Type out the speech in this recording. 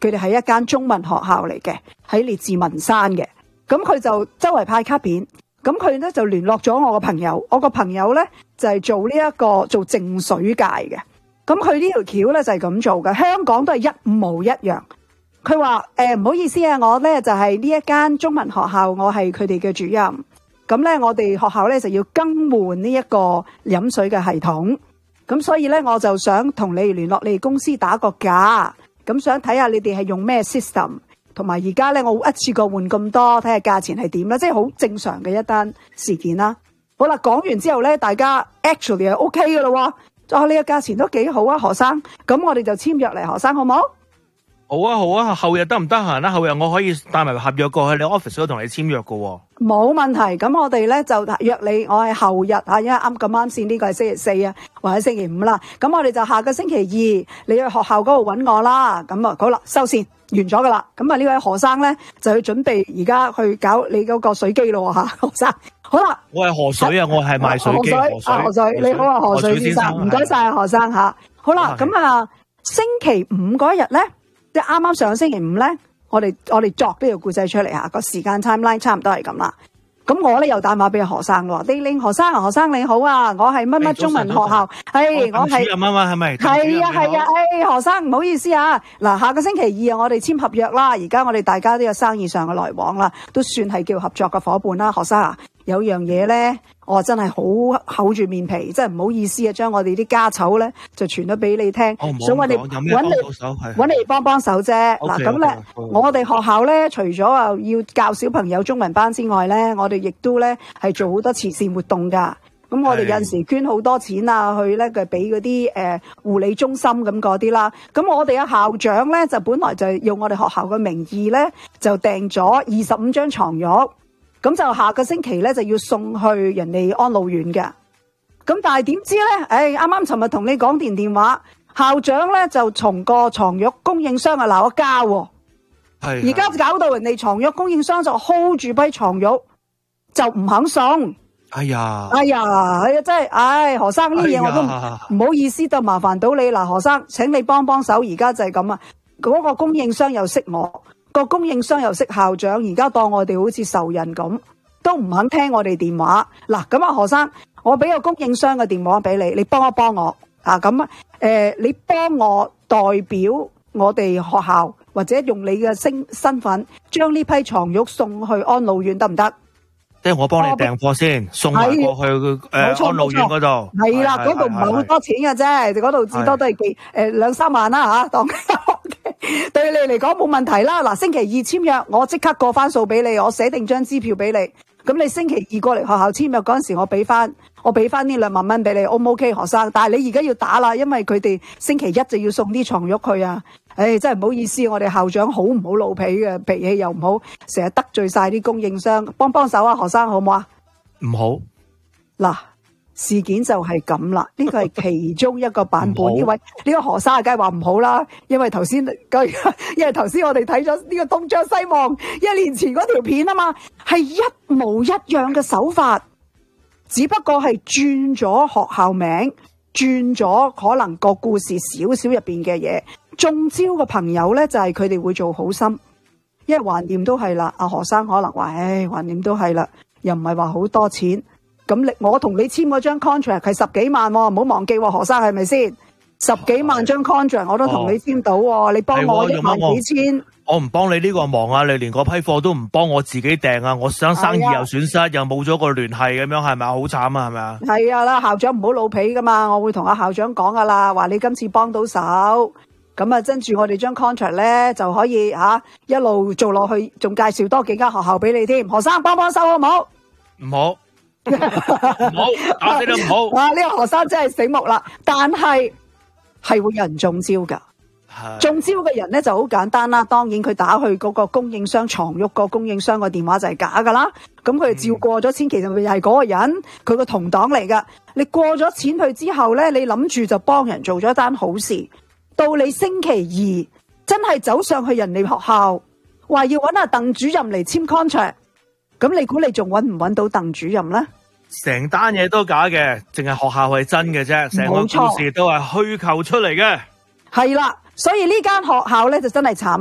佢哋係一間中文學校嚟嘅，喺列治文山嘅。咁佢就周圍派卡片，咁佢咧就聯絡咗我個朋友，我個朋友咧就係做做淨水界嘅。咁佢呢條橋咧就係咁做嘅，香港都係一模一樣。佢話唔好意思啊，我咧就係呢一間中文學校，我係佢哋嘅主任。咁咧我哋學校咧就要更換呢一個飲水嘅系統，咁所以咧我就想同你聯絡你哋公司打個價，咁想睇下你哋係用咩 system， 同埋而家咧我一次過換咁多，睇下價錢係點啦，即係好正常嘅一單事件啦。好啦，講完之後咧，大家 actually 係 OK 嘅咯，你個價錢都幾好啊，何生，咁我哋就簽約嚟，何生好唔好？ 好啊好啊，後日得唔得閒啦？後日我可以帶埋合約過去你 office 度同你簽約噶。 冇問題，咁我哋咧就約你，我係後日啊，因為啱咁啱先呢個係星期四啊，或者星期五啦。咁我哋就下個星期二，你去學校嗰度揾我啦。咁啊，好啦，收線完咗噶啦。咁啊，呢位何生咧就去準備而家去搞你嗰個水機咯吓，何生。好啦， 我係河水啊，我係賣水機。 河水，你好啊，河水先生，唔該晒啊，何生吓。好啦，咁啊，星期五嗰日咧，即係啱啱上個星期五咧。我哋作呢個故仔出嚟吓，個時間 timeline 差唔多係咁啦。咁我咧又打電話俾何生喎，你令何生啊，何生你好啊，我係乜乜中文學校，我係主任啊嘛，係咪？ 係啊，何生唔好意思啊，嗱，下個星期二啊，我哋簽合約啦，而家我哋大家都有生意上嘅來往啦，都算係叫合作嘅伙伴啦。何生啊，有樣嘢咧，我真係好厚住面皮，真係唔好意思啊，將我哋啲家醜咧就傳咗俾你聽，想揾你幫幫手啫。嗱，咁咧，我哋學校咧，除咗要教小朋友中文班之外咧，我哋亦都咧係做好多慈善活動噶。咁我哋有陣時捐好多錢啊，去咧佢俾嗰啲護理中心咁嗰啲啦。咁我哋嘅校長咧就本來就用我哋學校嘅名義咧就訂咗25張床褥。咁就下個星期咧就要送去人哋安老院嘅，咁但係點知咧？啱啱尋日同你講電話，校長咧就從個床褥供應商啊鬧咗交，係而家搞到人哋床褥供應商就 hold 住批床褥，就唔肯送。哎呀，真係，何生呢嘢我都唔好意思，就麻煩到你嗱，何生，請你幫幫手，而家就係咁啊，嗰個供應商又識我。個供應商又識校長，而家當我哋好似仇人咁，都唔肯聽我哋電話。嗱，咁啊，何生，我俾個供應商嘅電話俾你，你幫一幫我啊。咁你幫我代表我哋學校，或者用你嘅身份，將呢批床褥送去安老院得唔得？ 即係我幫你訂貨先，送埋過去安老院嗰度。係啦， 嗰度唔係好多錢嘅啫，嗰度至多都係2-3萬啦吓，當對你嚟講冇問題啦。嗱，星期二簽約，我即刻過翻數俾你，我寫定張支票俾你。咁你星期二過嚟學校簽約嗰陣時，我俾翻呢2萬蚊俾你，O 唔 OK，何生？但係你而家要打啦，因為佢哋星期一就要送啲床褥去啊。真係唔好意思，我哋校長好唔好老脾嘅，脾氣又唔好，成日得罪晒啲供應商，幫手啊，何生好唔好啊？ 唔好。 嗱，事件就係咁啦，呢個係其中一個版本。呢個何生梗係話唔好啦，因為頭先我哋睇咗呢個東張西望1年前嗰條片啊嘛，係一模一樣嘅手法，只不過係轉咗學校名，轉咗可能個故事少少入邊嘅嘢。中招嘅朋友咧就係佢哋會做好心，因為橫掂都係啦。阿何生可能話，橫掂都係啦，又唔係話好多錢。咁我同你簽嗰張 contract 係10幾萬，唔好忘記何生係咪先？10幾萬張 contract 我都同你簽到，你幫我1萬幾千。 我唔幫你呢個忙啊！你連嗰批貨都唔幫我自己訂啊！我想生意又損失，又冇咗個聯繫咁樣，係咪好慘啊？係咪啊？係啊啦，校長唔好老脾噶嘛，我會同阿校長講噶啦，話你今次幫到手。咁啊，跟住我哋將 contract 咧就可以一路做落去，仲介紹多幾間學校俾你添。何生幫幫手好唔好？唔好，唔好，打死都唔好。呢個何生真係醒目啦，但係會有人中招噶。中招嘅人咧就好簡單啦，當然佢打去嗰個供應商床褥個供應商個電話就係假噶啦。咁佢哋照過咗錢，其實又係嗰個人，佢個同黨嚟噶。你過咗錢去之後咧，你諗住就幫人做咗一單好事。到你星期二真係走上去人哋學校，話要揾阿鄧主任嚟簽 contract， 咁你估你仲揾唔揾到鄧主任呢？成單嘢都假嘅，淨係學校係真嘅啫，成個故事都係虛構出嚟嘅。係啦，所以呢間學校呢就真係慘。